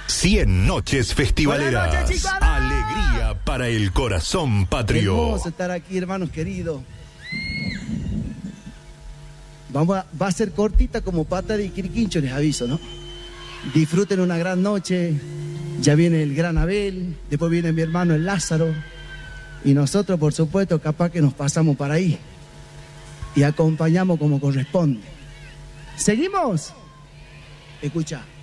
100 noches festivaleras. Buenas noches, chicos. Alegría para el corazón patrio. Hermoso estar aquí, hermanos queridos. Va a ser cortita como pata de Quirquincho, les aviso, ¿no? Disfruten una gran noche. Ya viene el gran Abel, después viene mi hermano el Lázaro. Y nosotros, por supuesto, capaz que nos pasamos para ahí. Y acompañamos como corresponde. ¿Seguimos? Escucha.